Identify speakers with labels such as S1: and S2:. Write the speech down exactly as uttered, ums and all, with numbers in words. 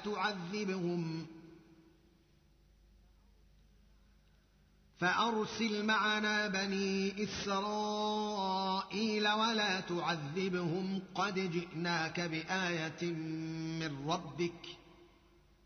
S1: تعذبهم فأرسل معنا بني إسرائيل ولا تعذبهم قد جئناك بآية من ربك